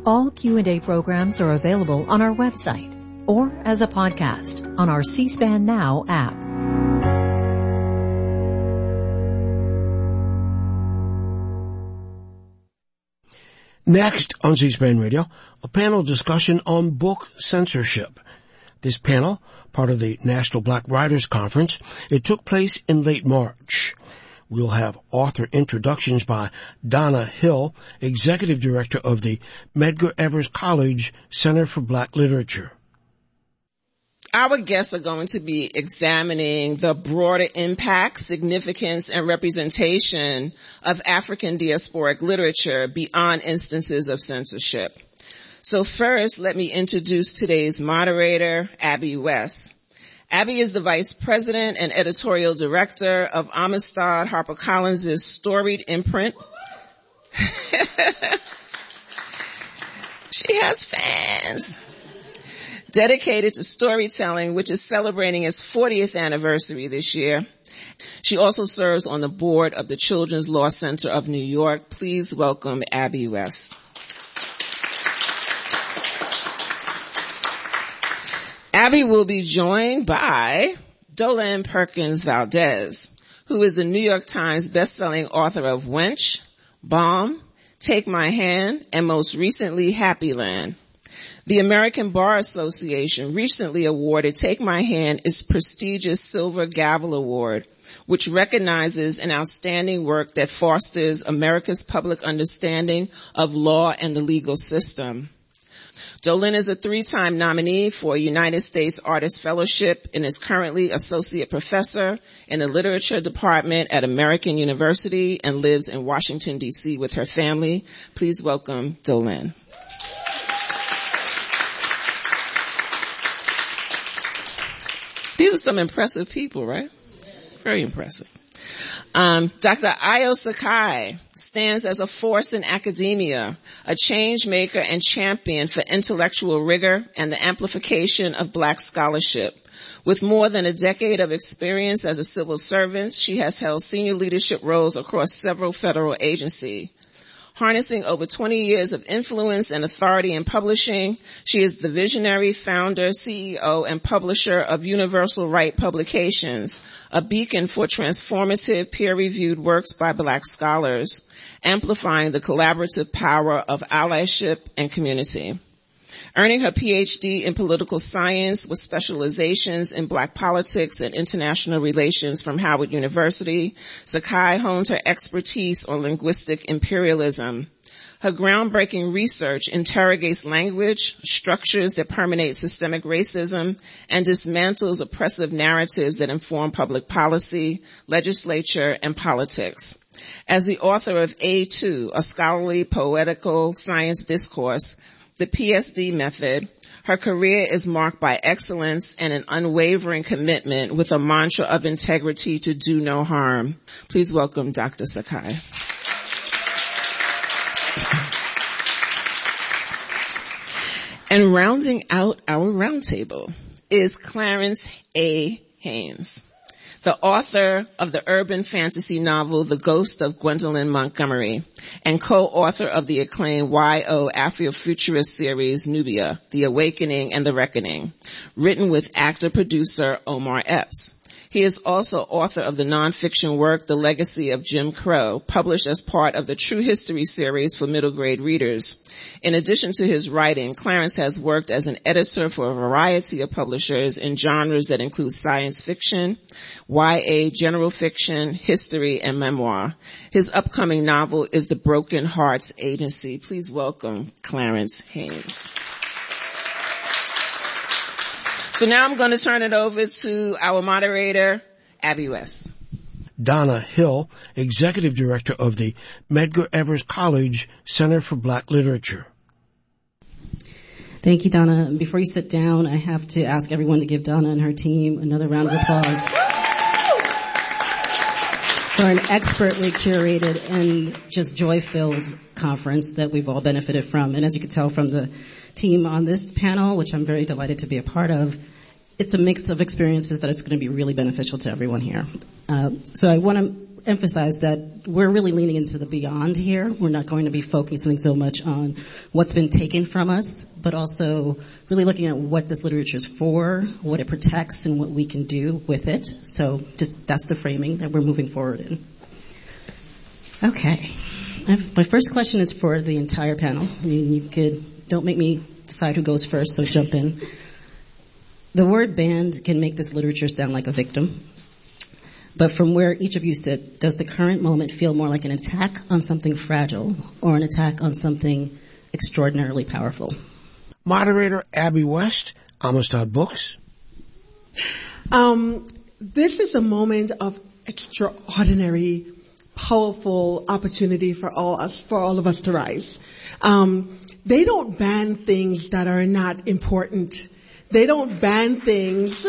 All Q&A programs are available on our website or as a podcast on our C-SPAN Now app. Next on C-SPAN Radio, a panel discussion on book censorship. This panel, part of the National Black Writers Conference, it took place in late March. We'll have author introductions by Donna Hill, Executive Director of the Medgar Evers College Center for Black Literature. Our guests are going to be examining the broader impact, significance, and representation of African diasporic literature beyond instances of censorship. So first, let me introduce today's moderator, Abby West. Abby is the Vice President and Editorial Director of Amistad HarperCollins' storied imprint. She has fans. Dedicated to storytelling, which is celebrating its 40th anniversary this year. She also serves on the board of the Children's Law Center of New York. Please welcome Abby West. Abby will be joined by Dolen Perkins Valdez, who is the New York Times bestselling author of Wench, Bomb, Take My Hand, and most recently, Happy Land. The American Bar Association recently awarded Take My Hand its prestigious Silver Gavel Award, which recognizes an outstanding work that fosters America's public understanding of law and the legal system. Dolen is a 3-time nominee for a United States Artist Fellowship and is currently Associate Professor in the Literature Department at American University and lives in Washington, D.C. with her family. Please welcome Dolen. These are some impressive people, right? Very impressive. Dr. Ayo Sakai stands as a force in academia, a change maker and champion for intellectual rigor and the amplification of Black scholarship. With more than a decade of experience as a civil servant, she has held senior leadership roles across several federal agencies. Harnessing over 20 years of influence and authority in publishing, she is the visionary, founder, CEO, and publisher of Universal Right Publications, a beacon for transformative peer-reviewed works by Black scholars, amplifying the collaborative power of allyship and community. Earning her PhD in political science with specializations in Black politics and international relations from Howard University, Sakai honed her expertise on linguistic imperialism. Her groundbreaking research interrogates language, structures that permeate systemic racism, and dismantles oppressive narratives that inform public policy, legislature, and politics. As the author of A2, a scholarly poetical science discourse, the PSD method, her career is marked by excellence and an unwavering commitment with a mantra of integrity to do no harm. Please welcome Dr. Sakai. And rounding out our roundtable is Clarence A. Haynes, the author of the urban fantasy novel The Ghost of Gwendolyn Montgomery, and co-author of the acclaimed YO Afrofuturist series Nubia, The Awakening and the Reckoning, written with actor-producer Omar Epps. He is also author of the nonfiction work The Legacy of Jim Crow, published as part of the True History series for middle grade readers. In addition to his writing, Clarence has worked as an editor for a variety of publishers in genres that include science fiction, YA, general fiction, history, and memoir. His upcoming novel is The Broken Hearts Agency. Please welcome Clarence Haynes. So now I'm going to turn it over to our moderator, Abby West. Donna Hill, Executive Director of the Medgar Evers College Center for Black Literature. Thank you, Donna. Before you sit down, I have to ask everyone to give Donna and her team another round of applause for an expertly curated and just joy-filled conference that we've all benefited from. And as you can tell from the team on this panel, which I'm very delighted to be a part of, it's a mix of experiences that is going to be really beneficial to everyone here. So I want to emphasize that we're really leaning into the beyond here. We're not going to be focusing so much on what's been taken from us, but also really looking at what this literature is for, what it protects, and what we can do with it. So just that's the framing that we're moving forward in. Okay. My first question is for the entire panel. I mean, don't make me decide who goes first, so jump in. The word banned can make this literature sound like a victim. But from where each of you sit, does the current moment feel more like an attack on something fragile or an attack on something extraordinarily powerful? Moderator Abby West, Amistad Books. This is a moment of extraordinary, powerful opportunity for all of us to rise. They don't ban things that are not important. They don't ban things.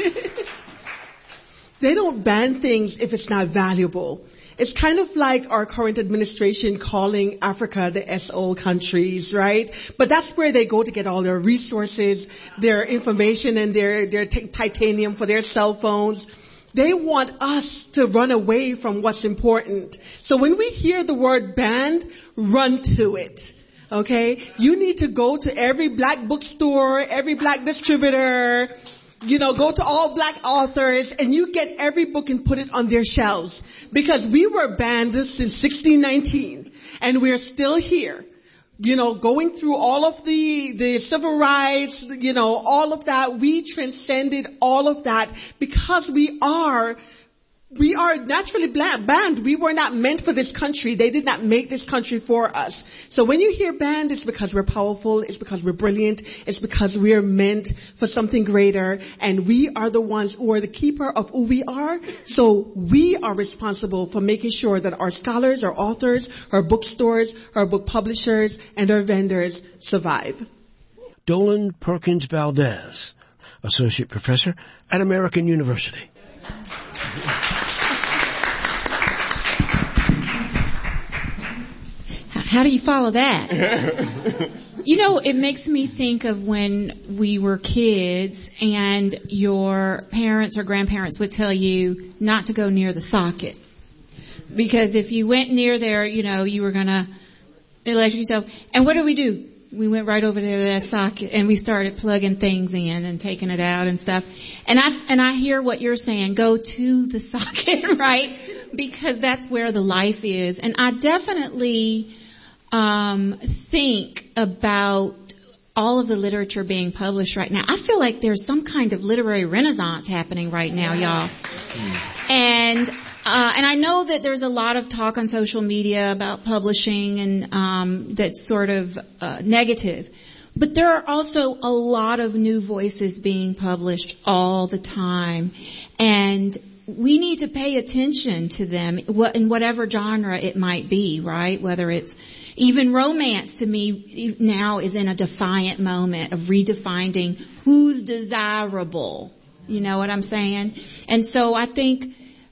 They don't ban things if it's not valuable. It's kind of like our current administration calling Africa the SO countries, right? But that's where they go to get all their resources, their information, and their titanium for their cell phones. They want us to run away from what's important. So when we hear the word banned, run to it. Okay? You need to go to every black bookstore, every black distributor, go to all black authors, and you get every book and put it on their shelves. Because we were banned since 1619, and we're still here. Going through all of the civil rights, all of that. We transcended all of that because we are naturally banned. We were not meant for this country. They did not make this country for us. So when you hear banned, it's because we're powerful. It's because we're brilliant. It's because we're meant for something greater. And we are the ones who are the keeper of who we are. So we are responsible for making sure that our scholars, our authors, our bookstores, our book publishers, and our vendors survive. Dolan Perkins Valdez, Associate Professor at American University. How do you follow that? It makes me think of when we were kids and your parents or grandparents would tell you not to go near the socket. Because if you went near there, you were going to electrocute yourself. And what did we do? We went right over to that socket and we started plugging things in and taking it out and stuff. And I hear what you're saying. Go to the socket, right? Because that's where the life is. And I definitely think about all of the literature being published right now. I feel like there's some kind of literary renaissance happening right now, y'all. And I know that there's a lot of talk on social media about publishing and that's sort of negative. But there are also a lot of new voices being published all the time. And we need to pay attention to them in whatever genre it might be, right? Whether it's even romance, to me now is in a defiant moment of redefining who's desirable. You know what I'm saying? And so I think,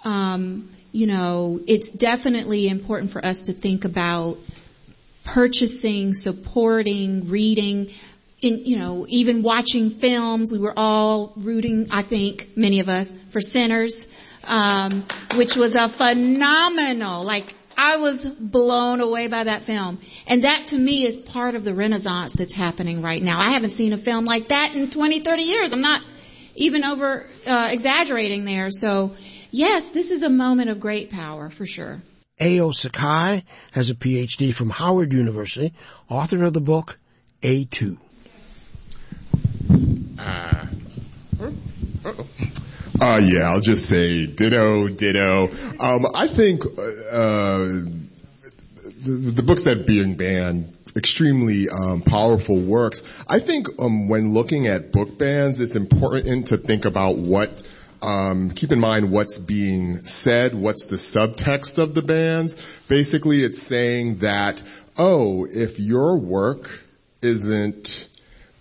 it's definitely important for us to think about purchasing, supporting, reading, even watching films. We were all rooting, I think, many of us, for Sinners, which was a phenomenal, I was blown away by that film. And that to me is part of the renaissance that's happening right now. I haven't seen a film like that in 20, 30 years. I'm not even exaggerating there. So yes, this is a moment of great power for sure. Ayo Sakai has a PhD from Howard University, author of the book A2. I'll just say ditto. I think the books that are being banned, extremely powerful works. I think when looking at book bans, it's important to think about keep in mind what's being said, what's the subtext of the bans. Basically, it's saying that, if your work isn't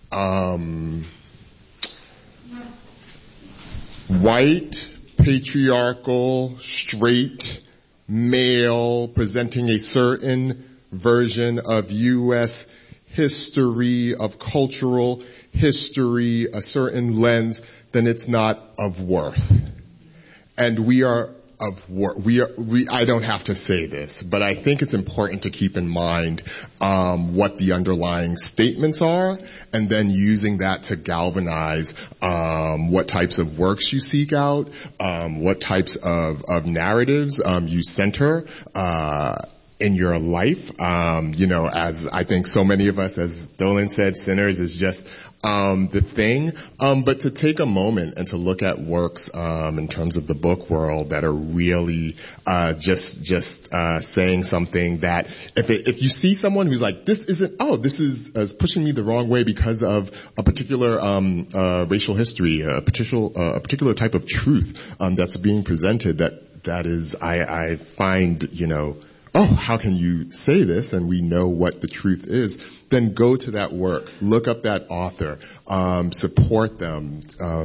white, patriarchal, straight, male, presenting a certain version of U.S. history, of cultural history, a certain lens, then it's not of worth. And we are work. I don't have to say this, but I think it's important to keep in mind what the underlying statements are, and then using that to galvanize what types of works you seek out, what types of narratives you center in your life. As I think so many of us, as Dolan said, sinners is just the thing. But to take a moment and to look at works in terms of the book world that are really just saying something that if you see someone who's like, this is pushing me the wrong way because of a particular racial history, a particular type of truth that's being presented, that is, I find, how can you say this? And we know what the truth is. Then go to that work, look up that author, support them,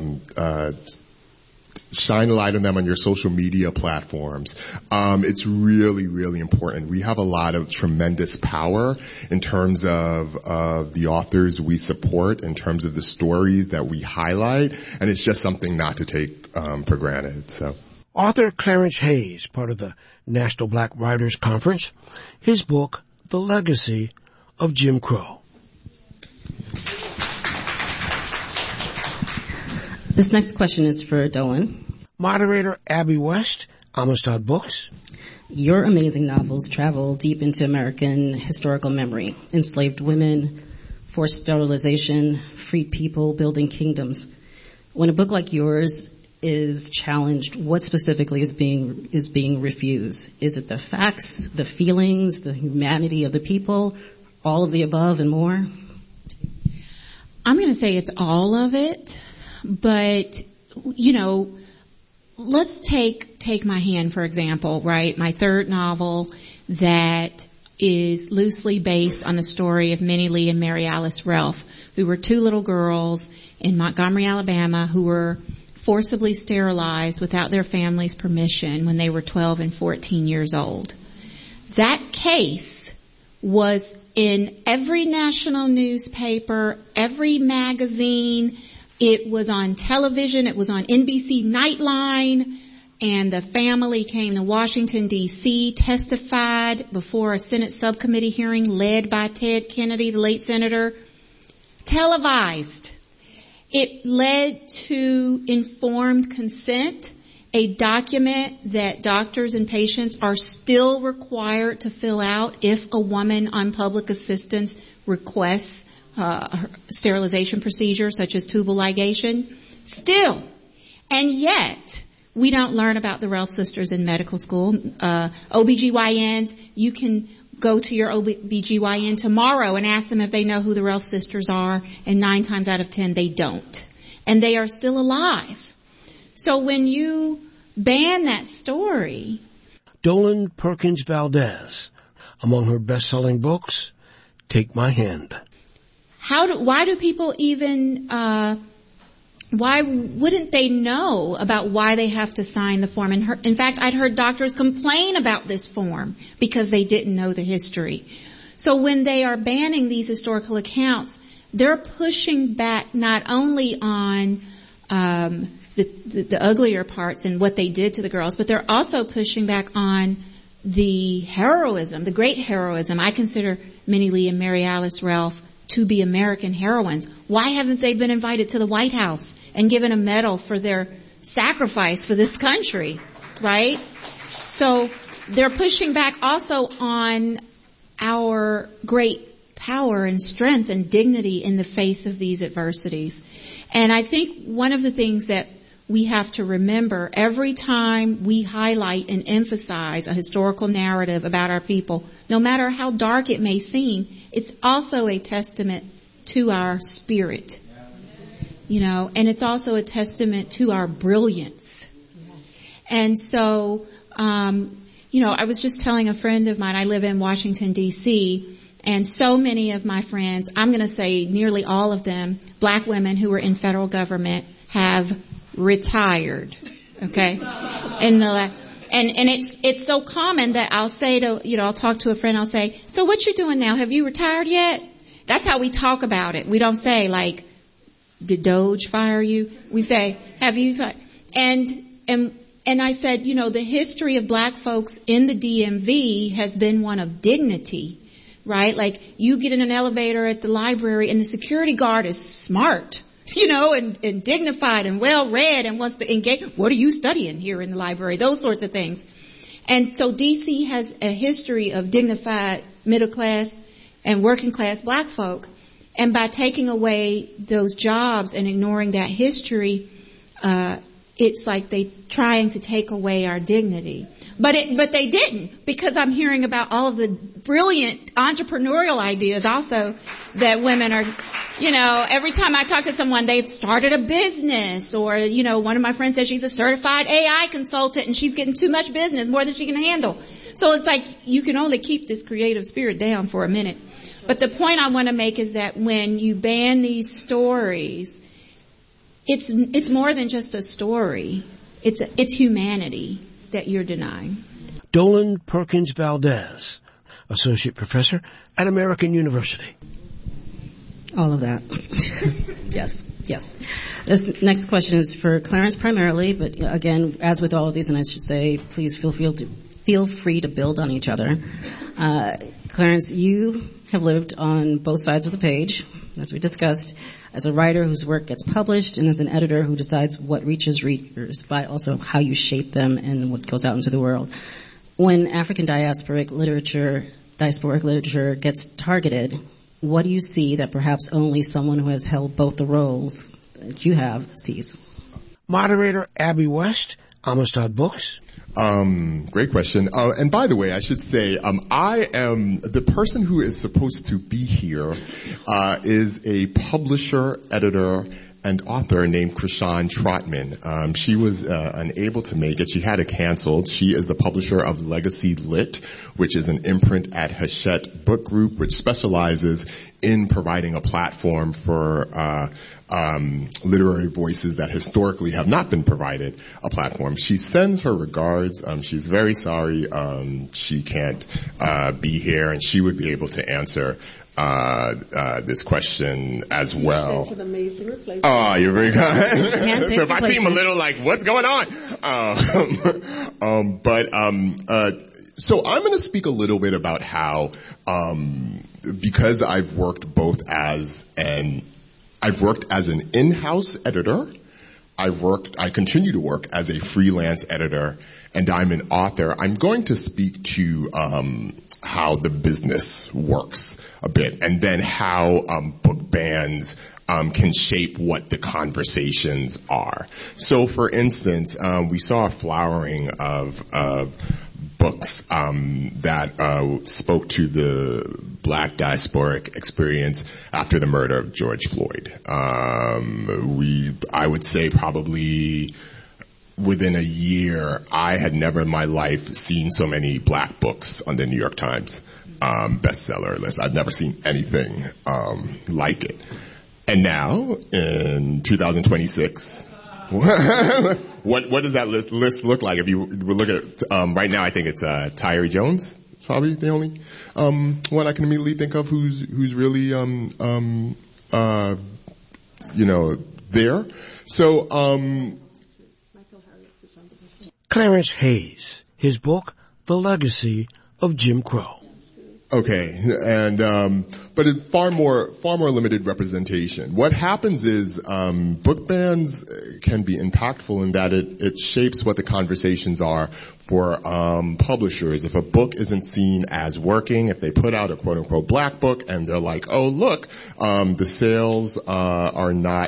shine a light on them on your social media platforms. It's really, really important. We have a lot of tremendous power in terms of the authors we support, in terms of the stories that we highlight, and it's just something not to take for granted. So. Author Clarence Hayes, part of the National Black Writers Conference, his book, The Legacy of Jim Crow. This next question is for Dolan. Moderator Abby West, Amistad Books. Your amazing novels travel deep into American historical memory. Enslaved women, forced sterilization, freed people, building kingdoms. When a book like yours is challenged, what specifically is being refused? Is it the facts, the feelings, the humanity of the people, all of the above and more? I'm going to say it's all of it, but let's take My Hand, for example, right? My third novel that is loosely based on the story of Minnie Lee and Mary Alice Ralph, who were two little girls in Montgomery, Alabama, who were forcibly sterilized without their family's permission when they were 12 and 14 years old. That case was in every national newspaper, every magazine. It was on television. It was on NBC Nightline. And the family came to Washington, D.C., testified before a Senate subcommittee hearing led by Ted Kennedy, the late senator, televised. It led to informed consent, a document that doctors and patients are still required to fill out if a woman on public assistance requests sterilization procedures such as tubal ligation. Still. And yet, we don't learn about the Ralph sisters in medical school. OBGYNs, you can go to your OBGYN tomorrow and ask them if they know who the Ralph sisters are, and 9 times out of 10 they don't. And they are still alive. So when you ban that story... Dolan Perkins Valdez, among her best-selling books, Take My Hand. Why do people even... why wouldn't they know about why they have to sign the form? In fact, I'd heard doctors complain about this form because they didn't know the history. So when they are banning these historical accounts, they're pushing back not only on the uglier parts and what they did to the girls, but they're also pushing back on the heroism, the great heroism. I consider Minnie Lee and Mary Alice Ralph to be American heroines. Why haven't they been invited to the White House and given a medal for their sacrifice for this country, right? So they're pushing back also on our great power and strength and dignity in the face of these adversities. And I think one of the things that we have to remember every time we highlight and emphasize a historical narrative about our people, no matter how dark it may seem, it's also a testament to our spirit. And it's also a testament to our brilliance. And so, I was just telling a friend of mine, I live in Washington, D.C., and so many of my friends, I'm going to say nearly all of them, black women who were in federal government, have retired. Okay? And it's so common that I'll say to, I'll talk to a friend, I'll say, so what you doing now? Have you retired yet? That's how we talk about it. We don't say did Doge fire you? We say, have you fired? And And I said, you know, the history of black folks in the DMV has been one of dignity, right? Like, you get in an elevator at the library and the security guard is smart, you know, and dignified and well read and wants to engage. What are you studying here in the library? Those sorts of things. And so DC has a history of dignified middle class and working class black folk. And by taking away those jobs and ignoring that history, it's like they trying to take away our dignity. But they didn't, because I'm hearing about all of the brilliant entrepreneurial ideas also that women are, you know, every time I talk to someone, they've started a business, or, you know, one of my friends says she's a certified AI consultant and she's getting too much business, more than she can handle. So it's like you can only keep this creative spirit down for a minute. But the point I want to make is that when you ban these stories, it's more than just a story. It's humanity that you're denying. Dolan Perkins Valdez, Associate Professor at American University. All of that. Yes. This next question is for Clarence primarily, but again, as with all of these, and I should say, please feel free to build on each other. Clarence, you have lived on both sides of the page, as we discussed, as a writer whose work gets published and as an editor who decides what reaches readers by also how you shape them and what goes out into the world. When African diasporic literature gets targeted, what do you see that perhaps only someone who has held both the roles that you have sees? Moderator Abby West, Amistad Books. Great question. And by the way, I should say, I am the person who is supposed to be here, is a publisher, editor, and author named Krishan Trotman. She was unable to make it. She had it canceled. She is the publisher of Legacy Lit, which is an imprint at Hachette Book Group, which specializes in providing a platform for literary voices that historically have not been provided a platform. She sends her regards. She's very sorry she can't be here, and she would be able to answer this question as well. An amazing replacement. Oh, you're very kind. So if I seem a little like, what's going on? So I'm going to speak a little bit about how, because I've worked as an in-house editor, I continue to work as a freelance editor, and I'm an author. I'm going to speak to how the business works a bit, and then how book bans can shape what the conversations are. So, for instance, we saw a flowering of books that spoke to the Black diasporic experience after the murder of George Floyd. I would say probably within a year, I had never in my life seen so many Black books on the New York Times bestseller list. I've never seen anything like it. And now, in 2026, what does that list look like? If you look at it, right now, I think it's Tyree Jones. It's probably the only one I can immediately think of who's really there. So Clarence Hayes, his book, The Legacy of Jim Crow. Okay, and but it's far more limited representation. What happens is book bans can be impactful in that it shapes what the conversations are for publishers. If a book isn't seen as working, if they put out a quote unquote Black book and they're like, oh look, the sales are not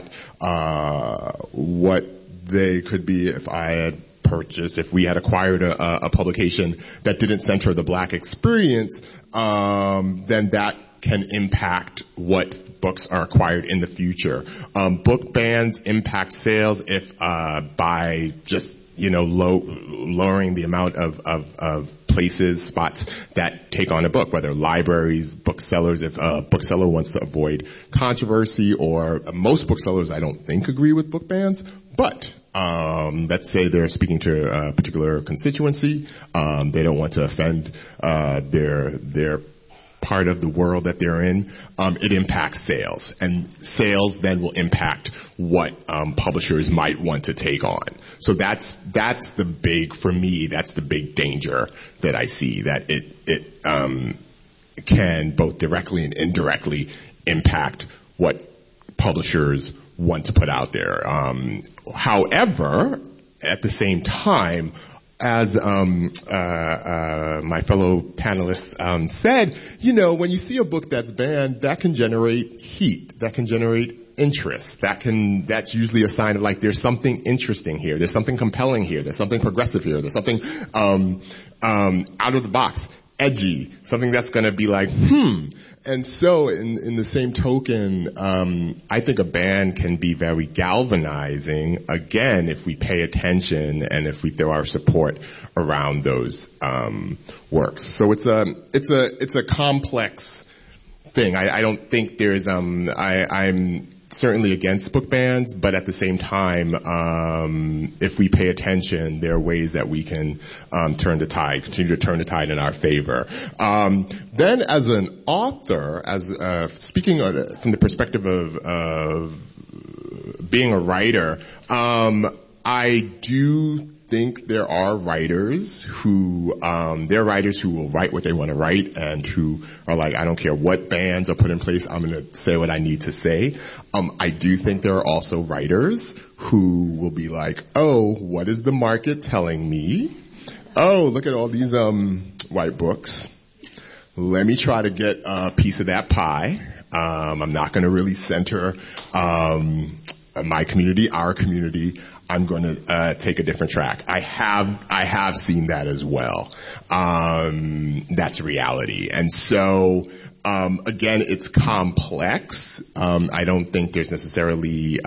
what they could be if we had acquired a publication that didn't center the Black experience, then that can impact what books are acquired in the future. Book bans impact sales if by just lowering the amount of spots that take on a book, whether libraries, booksellers, if a bookseller wants to avoid controversy, or most booksellers I don't think agree with book bans, but let's say they're speaking to a particular constituency, they don't want to offend their part of the world that they're in, it impacts sales, and sales then will impact what publishers might want to take on. So that's the big danger that I see, that it can both directly and indirectly impact what publishers want to put out there. However, at the same time, as my fellow panelists said, when you see a book that's banned, that can generate heat, that can generate interest. That's usually a sign of like there's something interesting here, there's something compelling here, there's something progressive here, there's something out of the box, edgy, something that's going to be like, And so in the same token, I think a ban can be very galvanizing, again, if we pay attention and if we throw our support around those works. So it's a complex thing. I don't think there's I'm certainly against book bans, but at the same time, if we pay attention, there are ways that we can continue to turn the tide in our favor. Then as an author, speaking from the perspective of being a writer, I do think there are writers who will write what they want to write and who are like, I don't care what bans are put in place, I'm going to say what I need to say. I do think there are also writers who will be like, oh, what is the market telling me? Oh, look at all these white books. Let me try to get a piece of that pie. I'm not going to really center my community, our community. I'm going to take a different track. I have seen that as well. That's reality. And so, again, it's complex. I don't think there's necessarily,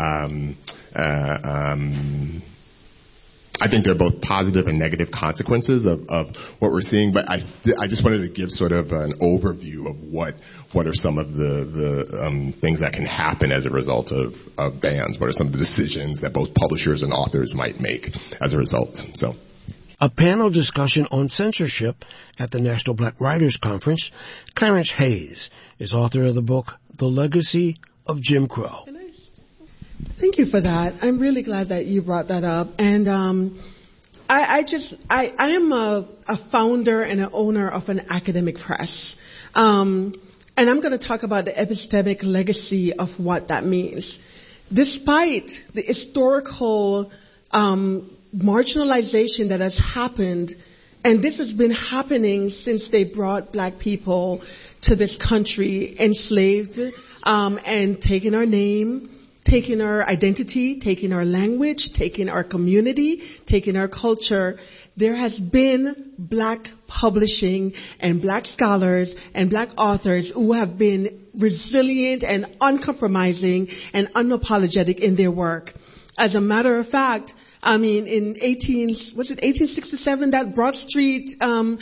I think there are both positive and negative consequences of what we're seeing, but I just wanted to give sort of an overview of what are some of the things that can happen as a result of bans. What are some of the decisions that both publishers and authors might make as a result? So, a panel discussion on censorship at the National Black Writers Conference. Clarence Hayes is author of the book The Legacy of Jim Crow. Thank you for that. I'm really glad that you brought that up. And I am a founder and an owner of an academic press. And I'm going to talk about the epistemic legacy of what that means. Despite the historical marginalization that has happened, and this has been happening since they brought black people to this country, enslaved, and taken our name, taking our identity, taking our language, taking our community, taking our culture. There has been black publishing and black scholars and black authors who have been resilient and uncompromising and unapologetic in their work. As a matter of fact, I mean, in 1867 that Broad Street,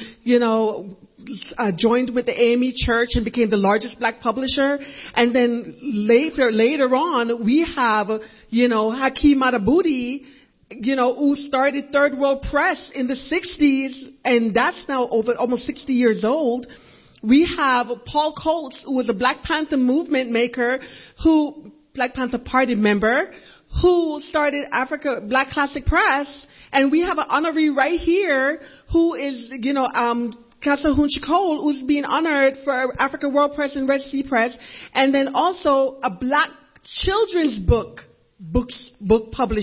joined with the AME Church and became the largest black publisher. And then later on, we have, Hakeem Madhubuti, who started Third World Press in the 60s, and that's now over almost 60 years old. We have Paul Coates, who was a Black Panther movement maker, Black Panther Party member, who started Africa Black Classic Press. And we have an honoree right here who is, Casa Hunchikol, who's being honored for Africa World Press and Red Sea Press, and then also a black children's book publisher.